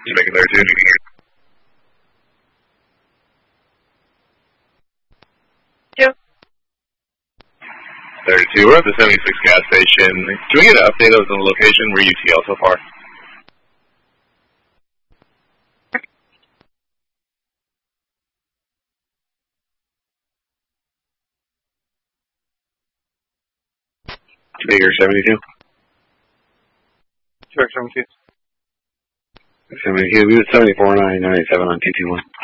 Jamaica 32. 32, we're at the 76 gas station. Can we get an update of the location where UTL so far? Baker 72. Sure, 72. 72, we was 74.997 on T21.